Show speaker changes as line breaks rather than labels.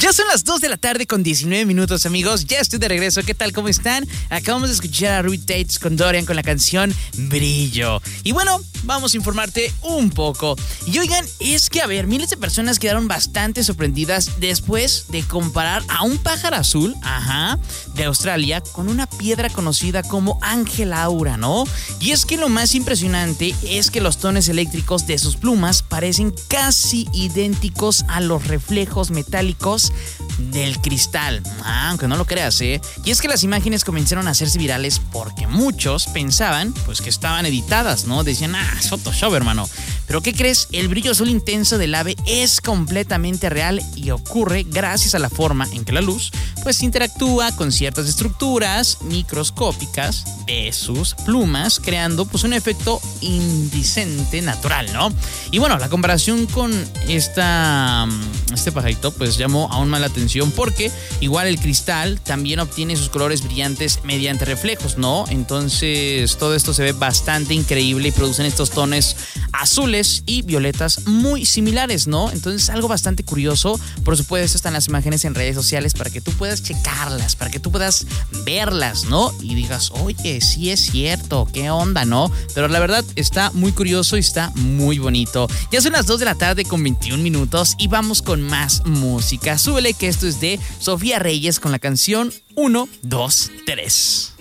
Ya son las 2 de la tarde con 19 minutos, amigos. Ya estoy de regreso. ¿Qué tal? ¿Cómo están? Acabamos de escuchar a Ruby Tates con Dorian con la canción Brillo. Y bueno, vamos a informarte un poco. Y oigan, es que, miles de personas quedaron bastante sorprendidas después de comparar a un pájaro azul, de Australia, con una piedra conocida como Ángel Aura, ¿no? Y es que lo más impresionante es que los tonos eléctricos de sus plumas parecen casi idénticos a los reflejos metálicos del cristal, aunque no lo creas, Y es que las imágenes comenzaron a hacerse virales porque muchos pensaban, pues, que estaban editadas, ¿no? Decían, es Photoshop, hermano. Pero ¿qué crees? El brillo azul intenso del ave es completamente real y ocurre gracias a la forma en que la luz, pues, interactúa con ciertas estructuras microscópicas de sus plumas, creando, pues, un efecto indecente natural, ¿no? Y bueno, la comparación con este pajarito, pues, llamó aún más la atención porque igual el cristal también obtiene sus colores brillantes mediante reflejos, ¿no? Entonces todo esto se ve bastante increíble y producen estos tonos azules y violetas muy similares, ¿no? Entonces algo bastante curioso. Por supuesto están las imágenes en redes sociales para que tú puedas checarlas, para que tú puedas verlas, ¿no? Y digas, oye, sí es cierto, qué onda, ¿no? Pero la verdad está muy curioso y está muy bonito. Ya son las 2 de la tarde con 21 minutos y vamos con más música. Súbele, que esto es de Sofía Reyes con la canción 1, 2, 3.